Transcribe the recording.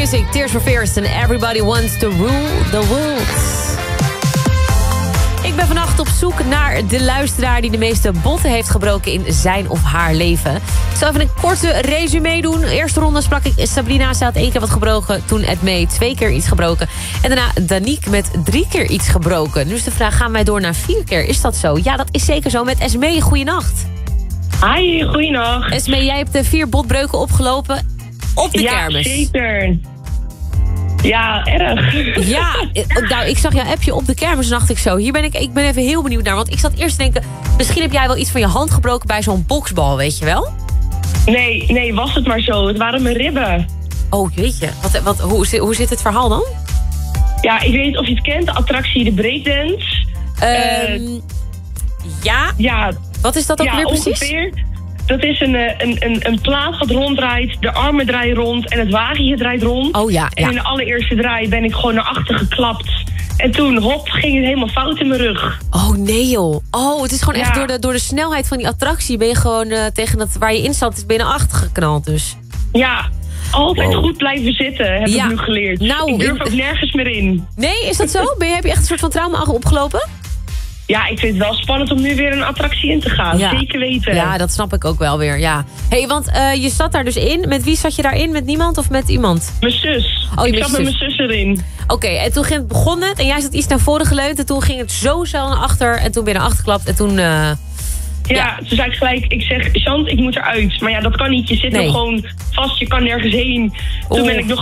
Music, Tears for Fears and Everybody Wants to Rule the World. Ik ben vannacht op zoek naar de luisteraar die de meeste botten heeft gebroken in zijn of haar leven. Ik zal even een korte resume doen. De eerste ronde sprak ik Sabrina, ze had 1 keer wat gebroken. Toen Edmee 2 keer iets gebroken. En daarna Danique met 3 keer iets gebroken. Nu is de vraag, gaan wij door naar 4 keer? Is dat zo? Ja, dat is zeker zo. Met Esmee, goeienacht. Hi, goeienacht. Esmee, jij hebt 4 botbreuken opgelopen op de kermis. Ja, zeker. Ja, erg. Ja, nou, ik zag jouw appje op de kermis en dacht ik zo, ik ben even heel benieuwd naar. Want ik zat eerst te denken, misschien heb jij wel iets van je hand gebroken bij zo'n boksbal, weet je wel? Nee, was het maar zo. Het waren mijn ribben. Oh, weet je. Hoe zit het verhaal dan? Ja, ik weet niet of je het kent, de attractie de breakdance. Ja. Wat is dat ook weer precies? Ongeveer. Dat is een plaat wat ronddraait, de armen draaien rond en het wagentje draait rond. Oh ja. En in de allereerste draai ben ik gewoon naar achter geklapt. En toen, hop, ging het helemaal fout in mijn rug. Oh nee joh. Oh, het is gewoon echt door de snelheid van die attractie ben je gewoon tegen dat waar je in zat, ben je naar achter geknald dus. Ja, altijd goed blijven zitten, heb ik nu geleerd. Nou, ik durf ook nergens meer in. Nee, is dat zo? Heb je echt een soort van trauma opgelopen? Ja, ik vind het wel spannend om nu weer een attractie in te gaan. Ja. Zeker weten. Ja, dat snap ik ook wel weer, ja. Hey, want je zat daar dus in. Met wie zat je daarin? Met niemand of met iemand? Mijn zus. Oh, ik zat met mijn zus erin. Oké, en toen begon het en jij zat iets naar voren geleund. En toen ging het zo snel naar achter. En toen ben je naar achter geklapt. En toen... Ja, toen zei ik gelijk, ik zeg, Chant, ik moet eruit. Maar ja, dat kan niet. Je zit nog gewoon vast, je kan nergens heen. Toen ben ik nog